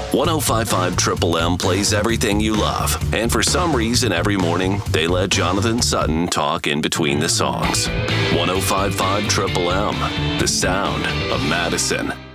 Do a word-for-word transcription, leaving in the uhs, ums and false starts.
one oh five point five Triple M plays everything you love. And for some reason, every morning, they let Jonathan Sutton talk in between the songs. one oh five point five Triple M, the sound of Madison.